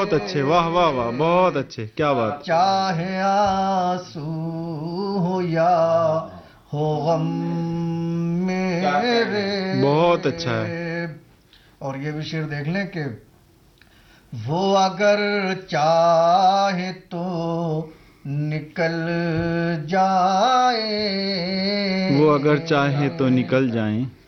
बहुत अच्छे, वाह वाह वाह, बहुत अच्छे, क्या बात। चाहे आंसू हो या हो गम मेरे। बहुत अच्छा है। और ये भी शेर देख लें कि वो अगर चाहे तो निकल जाए, वो अगर चाहे तो निकल जाएं,